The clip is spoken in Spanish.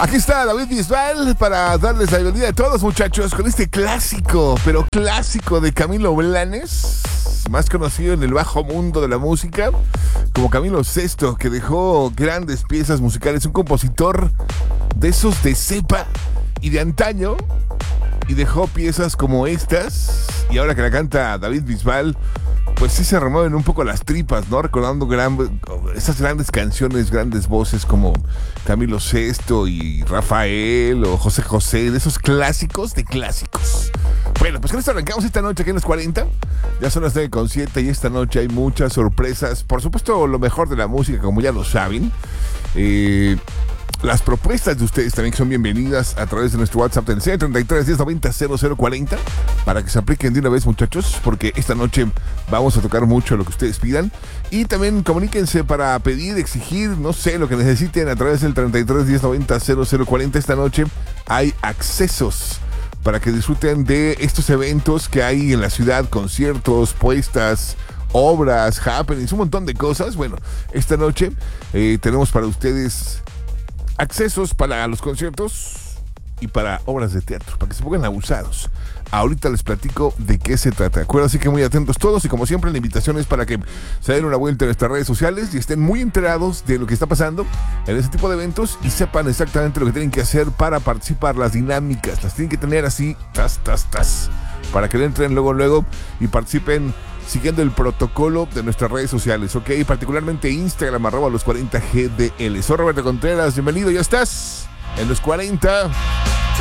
Aquí está David Bisbal para darles la bienvenida a todos, muchachos, con este clásico, pero clásico de Camilo Blanes, más conocido en el bajo mundo de la música como Camilo Sesto, que dejó grandes piezas musicales, un compositor de esos de cepa y de antaño, y dejó piezas como estas, y ahora que la canta David Bisbal, pues sí se remueven un poco las tripas, ¿no? Recordando esas grandes canciones, grandes voces como Camilo Sesto y Rafael o José José, de esos clásicos de clásicos. Bueno, pues con esto arrancamos esta noche aquí en los 40. Ya son las 9:07 y esta noche hay muchas sorpresas. Por supuesto, lo mejor de la música, como ya lo saben. Las propuestas de ustedes también son bienvenidas a través de nuestro WhatsApp del 33 1090 0040 para que se apliquen de una vez, muchachos, porque esta noche vamos a tocar mucho lo que ustedes pidan. Y también comuníquense para pedir, exigir, no sé, lo que necesiten a través del 33 1090 0040. Esta noche hay accesos para que disfruten de estos eventos que hay en la ciudad, conciertos, puestas, obras, happenings, un montón de cosas. Bueno, esta noche tenemos para ustedes accesos para los conciertos y para obras de teatro, para que se pongan abusados. Ahorita les platico de qué se trata. Acuérdense que muy atentos todos y como siempre la invitación es para que se den una vuelta en nuestras redes sociales y estén muy enterados de lo que está pasando en ese tipo de eventos y sepan exactamente lo que tienen que hacer para participar. Las dinámicas las tienen que tener así, para que le entren luego y participen siguiendo el protocolo de nuestras redes sociales, ¿ok? Particularmente Instagram, @los40GDL. Soy Roberto Contreras, bienvenido, ya estás en los 40.